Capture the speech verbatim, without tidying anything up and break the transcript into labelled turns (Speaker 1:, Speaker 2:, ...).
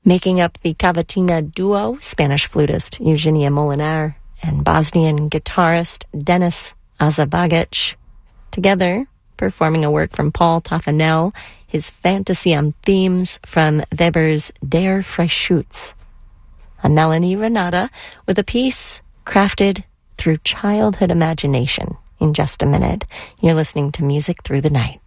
Speaker 1: Making up the Cavatina duo, Spanish flutist Eugenia Molinar and Bosnian guitarist Denis Azabagic, together performing a work from Paul Taffanel, his fantasy on themes from Weber's Der Freischütz. I'm Melanie Renata with a piece crafted through childhood imagination. In just a minute, you're listening to Music Through the Night.